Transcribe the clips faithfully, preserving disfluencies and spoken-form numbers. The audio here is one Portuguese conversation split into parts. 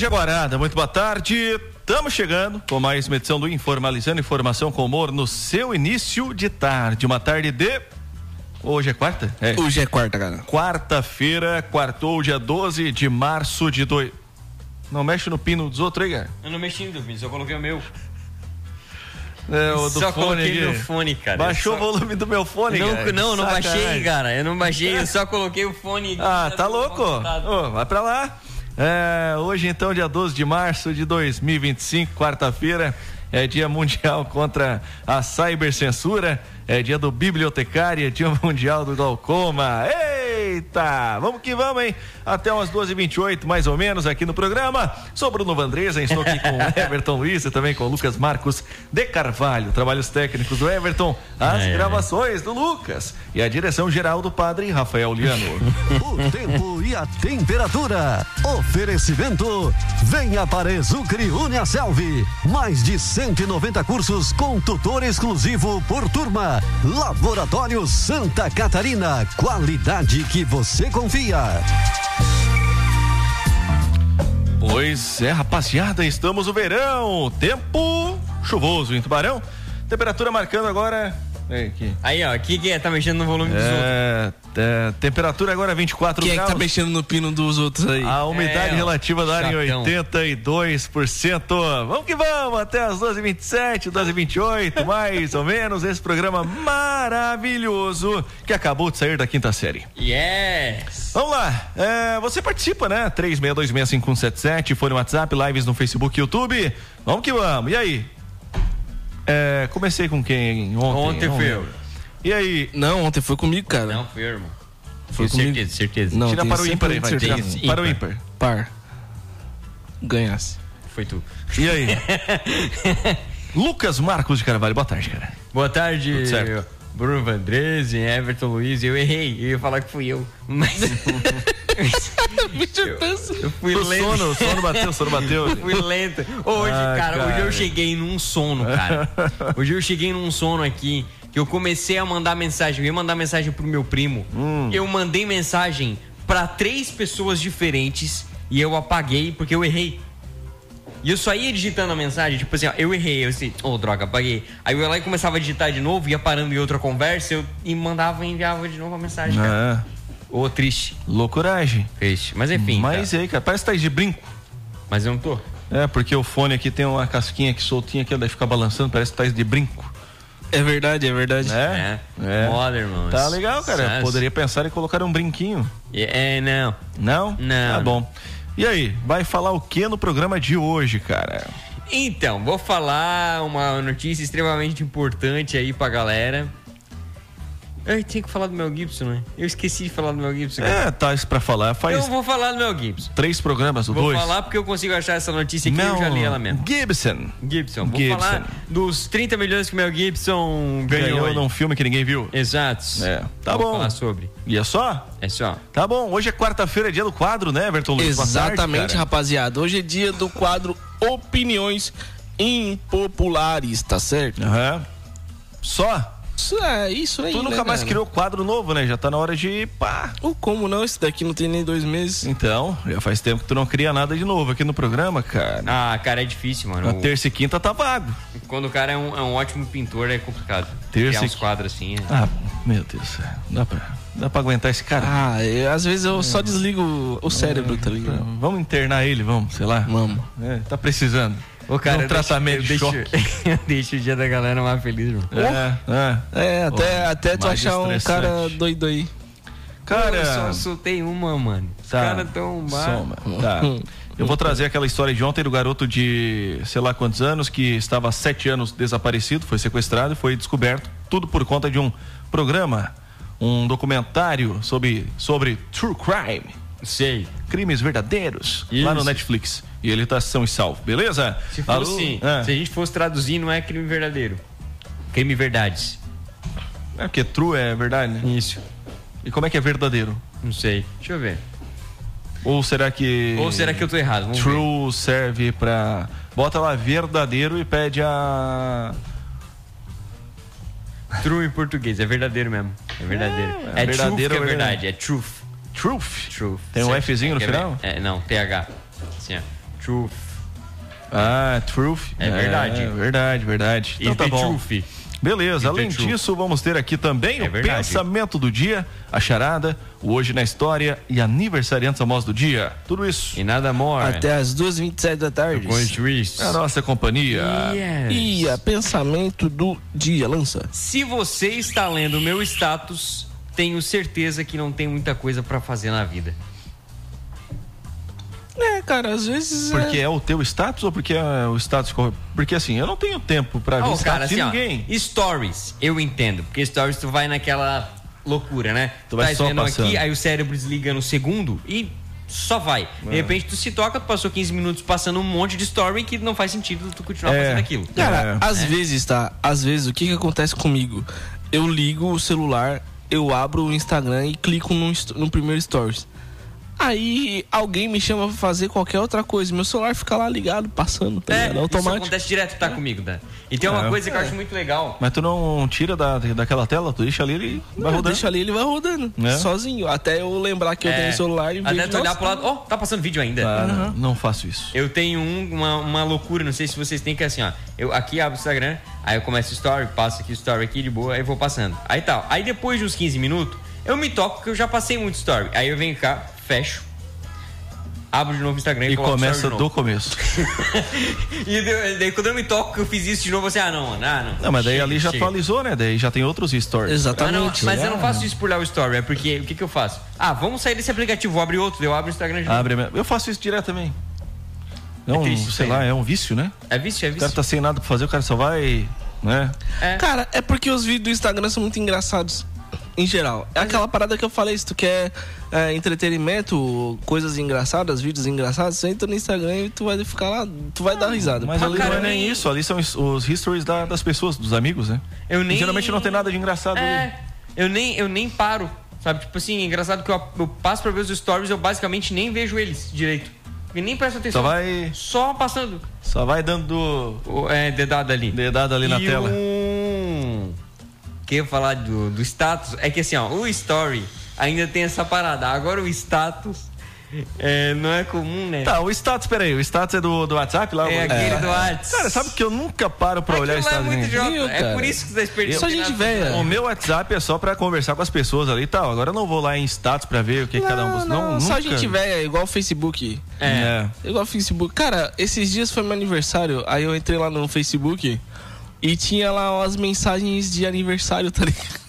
Jaguarada, muito boa tarde. Estamos chegando com mais uma edição do Informalizando Informação com Humor no seu início de tarde. Uma tarde de... Hoje é quarta? É. Hoje é quarta, cara. Quarta-feira, quartou, dia doze de março de dois... Não mexe no pino dos outros aí, cara? Eu não mexi no pino, só coloquei o meu. É, o do só fone coloquei aqui. meu fone, cara. Baixou só... o volume do meu fone, não, cara. Não, não Sacanagem. baixei, cara. Eu não baixei, eu só coloquei o fone. Ah, tá louco? Oh, vai pra lá. É, hoje então, dia doze de março de dois mil e vinte e cinco, quarta-feira, é dia mundial contra a cibercensura, é dia do bibliotecário, é dia mundial do glaucoma. Eita, vamos que vamos, hein? Até umas doze e vinte e oito, mais ou menos, aqui no programa. Sou Bruno Vandresa, estou aqui com o Everton Luiz e também com o Lucas Marcos de Carvalho. Trabalhos técnicos do Everton, as é, gravações é. do Lucas e a direção geral do padre Rafael Liano. O tempo e a temperatura. Oferecimento. Venha para Exucre Uniaselv. Mais de cento e noventa cursos com tutor exclusivo por turma. Laboratório Santa Catarina. Qualidade que você confia. Pois é, rapaziada, estamos no verão. Tempo chuvoso em Tubarão. Temperatura marcando agora... Aí, aqui. Aí, ó, aqui que tá mexendo no volume dos é, outros. É, temperatura agora vinte e quatro Quem graus. Quem é que tá mexendo no pino dos outros aí? A umidade é, relativa da área em oitenta e dois por cento. Vamos que vamos, até as doze e vinte e sete, doze e vinte e oito, mais ou menos, esse programa maravilhoso que acabou de sair da quinta série. Yes! Vamos lá, é, você participa, né? três seis dois seis cinco um sete sete, foi no WhatsApp, lives no Facebook e YouTube. Vamos que vamos, e aí? É, comecei com quem ontem? Ontem foi eu. E aí? Não, ontem foi comigo, cara. Não, foi eu, irmão. Foi Tenho comigo. certeza, certeza. Não, tira para o ímpar aí, vai. Tira para o ímpar. Par. Ganhasse. Foi tu. E aí? Lucas Marcos de Carvalho, boa tarde, cara. Boa tarde, Bruno Vandresa, Everton Luiz. Eu errei, eu ia falar que fui eu. Mas... eu, eu fui o lento. Sono, o sono bateu, o sono bateu. Eu fui lento. Hoje, ah, cara, cara, hoje eu cheguei num sono, cara. Hoje eu cheguei num sono aqui que eu comecei a mandar mensagem. Eu ia mandar mensagem pro meu primo. Hum. Eu mandei mensagem pra três pessoas diferentes e eu apaguei porque eu errei. E eu só ia digitando a mensagem, tipo assim, ó, eu errei, eu assim, ô, oh, droga, apaguei. Aí eu ia lá e começava a digitar de novo, ia parando em outra conversa, eu e mandava e enviava de novo a mensagem, cara. Ah. Ô, oh, triste. Loucuragem. Triste, mas enfim. Mas cara. aí, cara, parece que tá de brinco. Mas eu não tô. É, porque o fone aqui tem uma casquinha aqui soltinha aqui, daí fica balançando, parece que tá de brinco. É verdade, é verdade. É? É. é. Moda, irmão. Tá legal, cara. Nossa. Poderia pensar em colocar um brinquinho. É, não. Não? Não. Tá bom. E aí, vai falar o que no programa de hoje, cara? Então, vou falar uma notícia extremamente importante aí pra galera. Eu tinha que falar do Mel Gibson, né? Eu esqueci de falar do Mel Gibson. Cara. É, tá isso pra falar. Faz eu vou falar do Mel Gibson. Três programas, ou vou dois? Vou falar porque eu consigo achar essa notícia aqui e eu já li ela mesmo. Gibson. Gibson. Vou Gibson. falar dos trinta milhões que o Mel Gibson ganhou. Ganhou num filme que ninguém viu. Exato. É. Tá vou bom. falar sobre. E é só? É só. Tá bom. Hoje é quarta-feira, é dia do quadro, né, Everton Luiz? Exatamente, tarde, rapaziada. Hoje é dia do quadro Opiniões Impopulares, tá certo? Aham. Uhum. Só? Isso é isso aí. Tu nunca né, mais cara? criou quadro novo, né? Já tá na hora de pá. Oh, como não? Esse daqui não tem nem dois meses. Então, já faz tempo que tu não cria nada de novo aqui no programa, cara. Ah, cara, é difícil, mano. Na terça e quinta tá vago. Quando o cara é um, é um ótimo pintor, é complicado. Terça criar uns quadros assim. É... Ah, meu Deus. Dá pra, dá pra aguentar esse cara? Ah, eu, às vezes eu é. só desligo o cérebro, é. tá ligado? Vamos internar ele, vamos, sei lá. Vamos. É, tá precisando. Ô, cara, um tratamento de deixa, choque. Eu deixo o dia da galera mais feliz, irmão. É, é. é até, oh, até tu achar um cara doido aí. Cara, eu só soltei uma, mano. Os tá. caras tão Soma. Tá. Eu vou trazer aquela história de ontem do garoto de sei lá quantos anos que estava há sete anos desaparecido, foi sequestrado e foi descoberto. Tudo por conta de um programa, um documentário sobre, sobre true crime. Sei. Crimes verdadeiros. Isso. Lá no Netflix. E ele tá são e salvo, beleza? Se fosse, é. se a gente fosse traduzir, não é crime verdadeiro. Crime verdades. É porque true é verdade, né? Isso. E como é que é verdadeiro? Não sei. Deixa eu ver. Ou será que... Ou será que eu tô errado? Vamos true ver. serve pra... Bota lá verdadeiro e pede a... True em português, é verdadeiro mesmo. É verdadeiro. É, é verdadeiro, truth que é verdade, verdade. é truth. Truth? Truth. Tem um certo. Fzinho no é, final? É, não, T H. Assim, ó. Truth. Ah, Truth. É verdade. É, verdade, verdade. Então Is tá the bom. truth. Beleza, Is além the truth. disso, vamos ter aqui também É o verdade. pensamento do dia, a charada, o Hoje na História e aniversariantes famosos do dia. Tudo isso E nada more. Até as duas e vinte e sete da tarde. Com twist. é a nossa companhia. Yes. E a pensamento do dia, lança. Se você está lendo o meu status, tenho certeza que não tem muita coisa pra fazer na vida. É, cara, às vezes. Porque é... é o teu status ou porque é o status... Porque assim, eu não tenho tempo pra ver Oh, status cara, de assim, ó, ninguém. stories, eu entendo. Porque stories tu vai naquela loucura, né? Tu vai tá só vendo passando. aqui, aí o cérebro desliga no segundo e só vai. É. De repente tu se toca, tu passou quinze minutos passando um monte de story que não faz sentido tu continuar É. fazendo aquilo. Cara, É. às vezes, tá? Às vezes, o que que acontece comigo? Eu ligo o celular, eu abro o Instagram e clico no, hist- no primeiro stories. Aí alguém me chama pra fazer qualquer outra coisa. Meu celular fica lá ligado, passando, tá É, ligado? isso Automático. acontece direto, tá comigo, tá? E tem uma É. coisa que eu acho muito legal. Mas tu não tira da, daquela tela, tu deixa ali, ele vai Não, rodando. deixa ali, ele vai rodando. É. Sozinho. Até eu lembrar que eu É, tenho celular e até vejo, tu olhar nossa, pro lado, ó, tá passando vídeo ainda. Ah, não, não faço isso. Eu tenho um- uma, uma loucura, não sei se vocês têm, que é assim, ó. Eu aqui abro o Instagram, aí eu começo o story, passo aqui o story aqui de boa, aí eu vou passando. Aí tal. Aí depois de uns quinze minutos, eu me toco que eu já passei muito story. Aí eu venho cá, fecho, abro de novo o Instagram e, E coloco começa story de do novo. começo. E daí, daí quando eu me toco que eu fiz isso de novo, você, ah não, mano, ah não. Não, mas daí chega, ali já chega. atualizou, né? Daí já tem outros stories. Ah, Exatamente. não, mas eu não Ah. faço isso por lá o story, é porque o que, que eu faço? Ah, vamos sair desse aplicativo, vou abrir outro, eu abro o Instagram de novo. Abre, a- eu faço isso direto também. É um, triste isso sei aí, lá, né? é um vício, né? É vício, é O vício. cara tá sem nada pra fazer, o cara só vai, né? É. Cara, é porque os vídeos do Instagram são muito engraçados. Em geral. É aquela parada que eu falei, se tu quer é, entretenimento, coisas engraçadas, vídeos engraçados, você entra no Instagram e tu vai ficar lá, tu vai dar risada. Mas Ah, ali cara, não é eu nem nem- isso, ali são os, os histories da- das pessoas, dos amigos, né? Eu nem... Geralmente não tem nada de engraçado ali. É, eu nem, eu nem paro, sabe? Tipo assim, é engraçado que eu, eu passo pra ver os stories, eu basicamente nem vejo eles direito. E nem presto atenção. Só vai, Só passando só vai dando o é, dedada ali. dedada ali na e tela. Um... que eu ia falar do, do status é que assim, ó, o story ainda tem essa parada. Agora o status é, não é comum, né? Tá, o status, peraí, o status é do, do WhatsApp lá? É o- aquele do WhatsApp. Cara, sabe que eu nunca paro pra olhar o Aquilo lá é status. muito de ninguém. jovem. Viu, É cara? por isso que você tá desperdiçando. Só gente velha. O meu WhatsApp é só pra conversar com as pessoas ali e tal. Agora eu não vou lá em status pra ver o que, que cada um Não, posta. não, Não, só nunca. gente velha, igual o Facebook. É. Igual o Facebook. Cara, esses dias foi meu aniversário, aí eu entrei lá no Facebook e tinha lá umas mensagens de aniversário, tá ligado?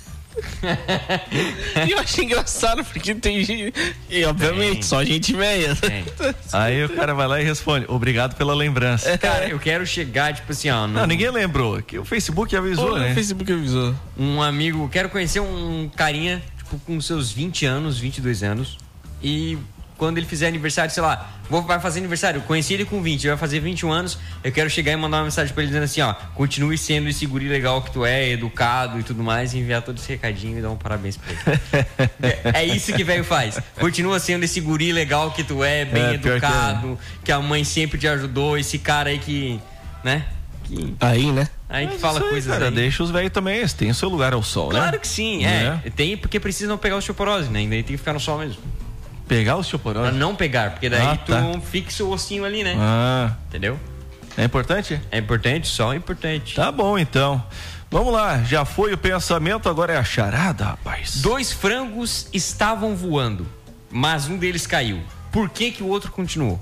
E eu achei engraçado, porque tem gente. E obviamente, Tem. só gente velha. Tem. Aí o cara vai lá e responde, obrigado pela lembrança. Cara, eu quero chegar, tipo assim, ó. Não, num- ninguém lembrou. Que o Facebook avisou, Pô, né? o Facebook avisou. Um amigo, quero conhecer um carinha, tipo, com seus vinte anos, vinte e dois anos. E quando ele fizer aniversário, sei lá, vou, vai fazer aniversário, eu conheci ele com vinte, ele vai fazer vinte e um anos. Eu quero chegar e mandar uma mensagem pra ele dizendo assim, ó, continue sendo esse guri legal que tu é, educado e tudo mais, e enviar todo esse recadinho e dar um parabéns pra ele. é, é isso que velho faz. Continua sendo esse guri legal que tu é, bem É, pior que é. educado, que, a mãe sempre te ajudou, esse cara aí que, né? Que, Aí, né? aí que Mas fala isso aí, coisas cara, aí. deixa os velhos também, eles têm o seu lugar ao sol, Claro né? que sim, é. É. Tem porque precisam pegar osteoporose, né? Ainda tem que ficar no sol mesmo. Pegar o Pra osteoporose. não pegar, porque daí Ah, tu tá. fixa o ossinho ali, né? Ah, Entendeu? é importante? É importante, só é importante. Tá bom, então. Vamos lá, já foi o pensamento, agora é a charada, rapaz. Dois frangos estavam voando, mas um deles caiu. Por que que o outro continuou?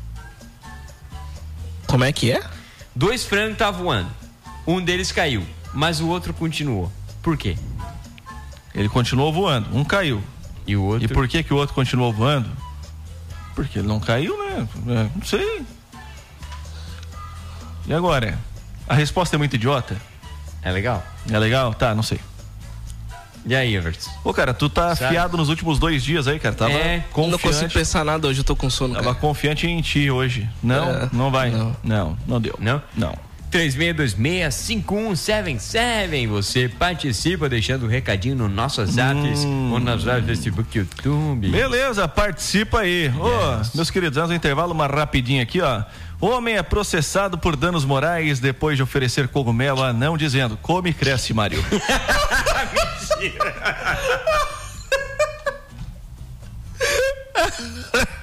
Como é que é? Dois frangos estavam voando, um deles caiu, mas o outro continuou. Por quê? Ele continuou voando, um caiu. E o outro... E por que que o outro continuou voando? Porque ele não caiu, né? É, não sei. E agora? A resposta é muito idiota? É legal. É legal? Tá, não sei. E aí, Everton? Pô, cara, tu tá Sabe? afiado nos últimos dois dias aí, cara. Tava É, Não consigo confiante. pensar nada hoje, eu tô com sono, Tava cara. confiante em ti hoje. Não, É, não vai. não. Não, não deu. Não? Não. três seis dois seis, cinco um sete sete. Você participa deixando o recadinho no nosso WhatsApp Hum. ou nas lives do Facebook, YouTube. Beleza, participa aí. Ô, Yes. meus queridos, antes do intervalo, uma rapidinha aqui, ó. Homem é processado por danos morais depois de oferecer cogumelo a anão, dizendo: come e cresce, Mário.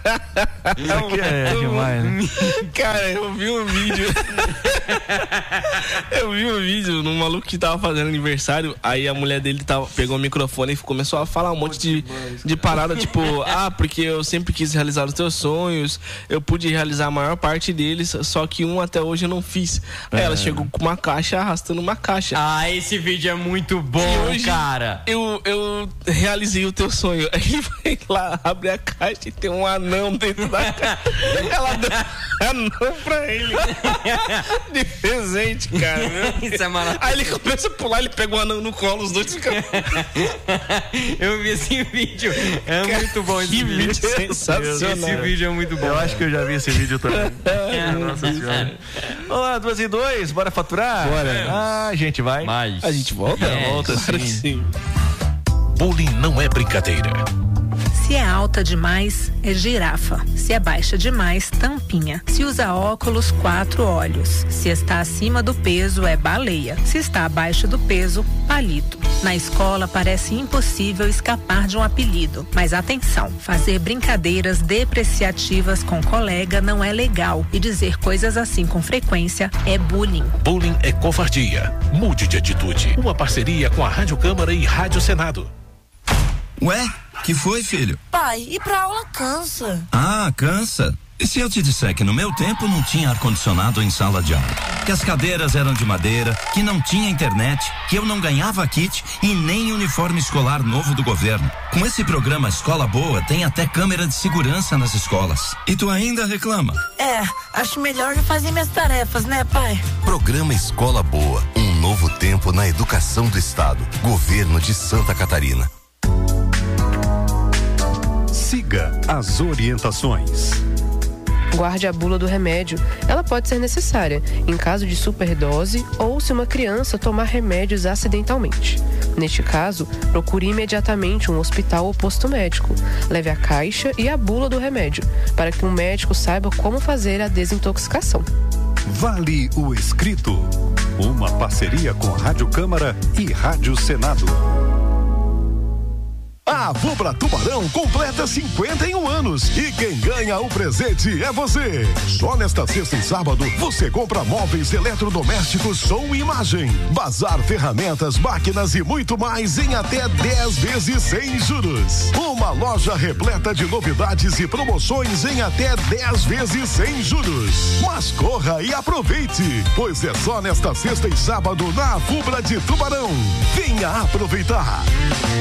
Isso aqui é demais, né? Cara, eu vi um vídeo. Eu vi um vídeo num maluco que tava fazendo aniversário. Aí a mulher dele tava, pegou o microfone e começou a falar um monte de, de parada, tipo, ah, porque eu sempre quis realizar os teus sonhos. Eu pude realizar a maior parte deles, só que um até hoje eu não fiz. Aí ela chegou com uma caixa, arrastando uma caixa. Ah, esse vídeo é muito bom, hoje, cara. Eu, eu realizei o teu sonho. Aí ele vai lá, abre a caixa e tem um anão dentro da caixa. Ela deu um anão pra ele. De presente, cara. Isso é maravilhoso. Aí ele começa a pular, ele pega o anão no colo, os dois ficam. Eu vi esse vídeo. É cara, muito bom esse vídeo. vídeo. Sensacional. Esse vídeo é muito bom. Eu acho que eu já vi esse vídeo também. Nossa senhora. Vamos lá, duas e dois, bora faturar? Bora. Ah, a gente vai. Mas... A gente volta? É, volta claro sim. sim. Bullying não é brincadeira. Se é alta demais, é girafa. Se é baixa demais, tampinha. Se usa óculos, quatro olhos. Se está acima do peso, é baleia. Se está abaixo do peso, palito. Na escola parece impossível escapar de um apelido. Mas atenção, fazer brincadeiras depreciativas com colega não é legal. E dizer coisas assim com frequência é bullying. Bullying é covardia. Mude de atitude. Uma parceria com a Rádio Câmara e Rádio Senado. Ué, que foi, filho? Pai, ir pra aula cansa. Ah, cansa? E se eu te disser que no meu tempo não tinha ar-condicionado em sala de aula? Que as cadeiras eram de madeira, que não tinha internet, que eu não ganhava kit e nem uniforme escolar novo do governo. Com esse programa Escola Boa, tem até câmera de segurança nas escolas. E tu ainda reclama? É, acho melhor eu fazer minhas tarefas, né, pai? Programa Escola Boa, um novo tempo na educação do estado. Governo de Santa Catarina. Siga as orientações. Guarde a bula do remédio. Ela pode ser necessária em caso de superdose ou se uma criança tomar remédios acidentalmente. Neste caso, procure imediatamente um hospital ou posto médico. Leve a caixa e a bula do remédio, para que um médico saiba como fazer a desintoxicação. Vale o escrito. Uma parceria com Rádio Câmara e Rádio Senado. A Fubra Tubarão completa cinquenta e um anos e quem ganha o presente é você. Só nesta sexta e sábado você compra móveis eletrodomésticos, som e imagem, bazar, ferramentas, máquinas e muito mais em até dez vezes sem juros. Uma loja repleta de novidades e promoções em até dez vezes sem juros. Mas corra e aproveite, pois é só nesta sexta e sábado na Fubra de Tubarão. Venha aproveitar.